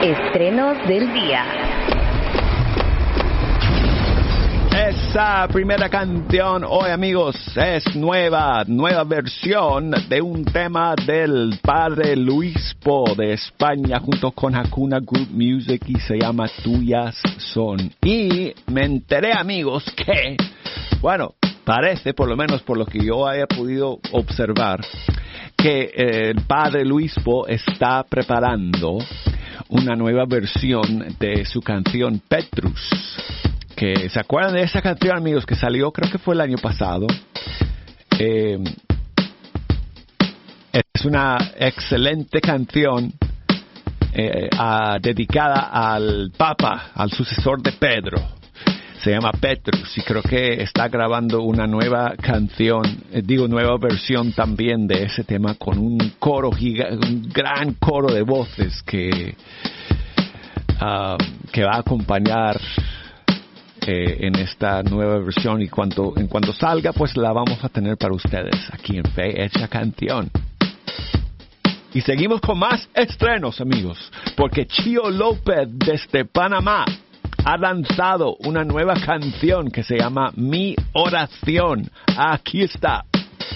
Estrenos del día. Esa primera canción hoy, amigos, es nueva versión de un tema del padre Luis Po de España junto con Hakuna Group Music y se llama Tuyas Son. Y me enteré, amigos, que, bueno, parece, por lo menos por lo que yo haya podido observar, que el padre Luis Po está preparando una nueva versión de su canción Petrus. Que, ¿se acuerdan de esa canción, amigos, que salió, creo que fue el año pasado? Es una excelente canción dedicada al Papa, al sucesor de Pedro. Se llama Petrus y creo que está grabando una nueva canción, nueva versión también de ese tema con un coro un gran coro de voces que va a acompañar en esta nueva versión, y en cuanto salga, pues la vamos a tener para ustedes aquí en Fe Hecha Canción. Y seguimos con más estrenos, amigos, porque Chio López desde Panamá ha lanzado una nueva canción que se llama Mi Oración. Aquí está.